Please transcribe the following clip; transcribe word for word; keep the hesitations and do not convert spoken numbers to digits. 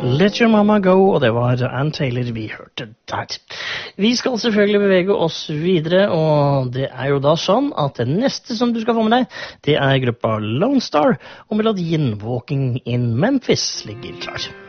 Let Your Mama Go, og det var Ann Taylor vi hørte der. Vi skal selvfølgelig bevege oss videre, og det er jo da sånn at det neste som du skal få med deg, det er gruppa Lone Star, og melodien Walking in Memphis ligger klar.